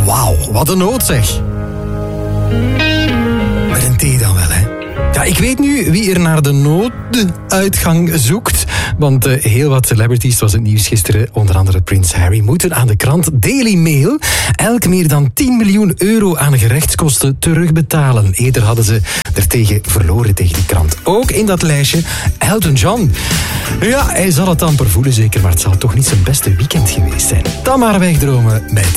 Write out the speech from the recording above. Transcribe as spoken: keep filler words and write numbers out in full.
Wauw, wat een nood zeg. Met een T dan wel, hè. Ja, ik weet nu wie er naar de nooduitgang zoekt. Want uh, heel wat celebrities, zoals het nieuws gisteren, onder andere Prins Harry, moeten aan de krant Daily Mail elk meer dan tien miljoen euro aan gerechtskosten terugbetalen. Eerder hadden ze ertegen verloren tegen die krant. Ook in dat lijstje Elton John. Ja, hij zal het amper voelen zeker, maar het zal toch niet zijn beste weekend geweest zijn. Dan maar wegdromen met